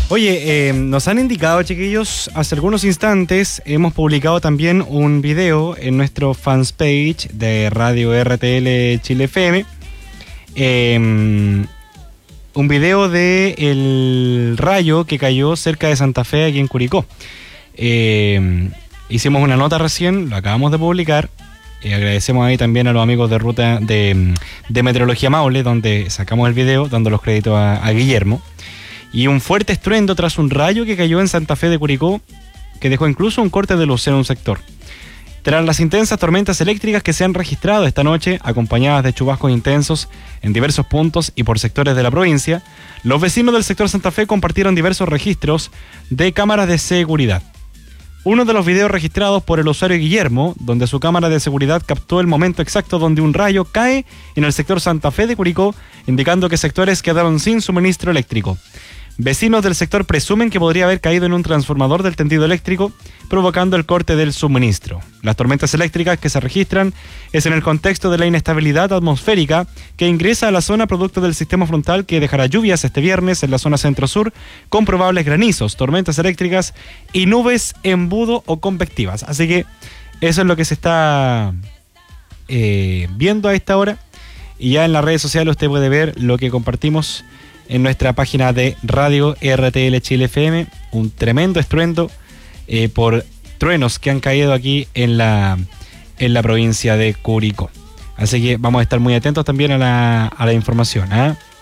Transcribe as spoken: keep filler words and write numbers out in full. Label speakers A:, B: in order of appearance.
A: Oye, eh, nos han indicado, chiquillos, hace algunos instantes hemos publicado también un video en nuestro fans page de Radio R T L Chile F M. Eh, un video de el rayo que cayó cerca de Santa Fe, aquí en Curicó. Eh, hicimos una nota recién, lo acabamos de publicar. Eh, agradecemos ahí también a los amigos de ruta de, de Meteorología Maule, donde sacamos el video, dando los créditos a, a Guillermo. Y un fuerte estruendo tras un rayo que cayó en Santa Fe de Curicó, que dejó incluso un corte de luz en un sector. Tras las intensas tormentas eléctricas que se han registrado esta noche, acompañadas de chubascos intensos en diversos puntos y por sectores de la provincia, los vecinos del sector Santa Fe compartieron diversos registros de cámaras de seguridad. Uno de los videos registrados por el usuario Guillermo, donde su cámara de seguridad captó el momento exacto donde un rayo cae en el sector Santa Fe de Curicó, indicando que sectores quedaron sin suministro eléctrico. Vecinos del sector presumen que podría haber caído en un transformador del tendido eléctrico, provocando el corte del suministro. Las tormentas eléctricas que se registran es en el contexto de la inestabilidad atmosférica que ingresa a la zona producto del sistema frontal que dejará lluvias este viernes en la zona centro-sur, con probables granizos, tormentas eléctricas y nubes embudo o convectivas. Así que eso es lo que se está eh, viendo a esta hora. Y ya en las redes sociales usted puede ver lo que compartimos en nuestra página de Radio R T L Chile F M, un tremendo estruendo eh, por truenos que han caído aquí en la, en la provincia de Curicó. Así que vamos a estar muy atentos también a la, a la información, ¿eh?